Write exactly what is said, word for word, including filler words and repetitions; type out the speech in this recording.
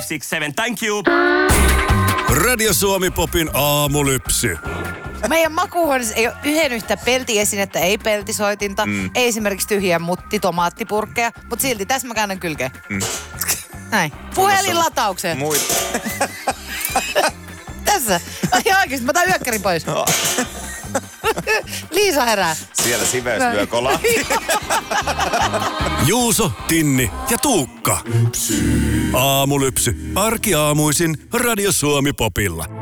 six seven. Thank you. Radio Suomi Popin aamulypsy. Meidän makuuhuoneessa ei ole yhden yhtä peltiesinettä, ei peltisoitinta, mm. ei esimerkiksi tyhjiä mutti tomaattipurkkeja, mutta silti tässä mä käännän kylkeen. Mm. Näin. Puhelinlataukseen. Muita. Tässä. Ai oikeesti, mä otan yökkärin pois. No. Liisa herää. Siellä siveys lyö kolaa. Juuso, Tinni ja Tuukka. Aamulypsy. Arkiaamuisin Radio Suomi Popilla.